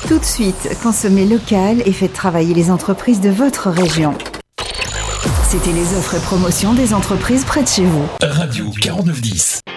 Tout de suite, consommez local et faites travailler les entreprises de votre région. C'était les offres et promotions des entreprises près de chez vous. Radio 4910.